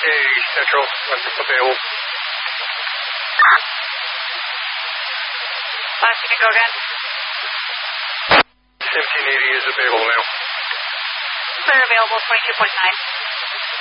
Hey, Central, what's available? Last you can go again. 1780 is available now. Clear available, 22.9.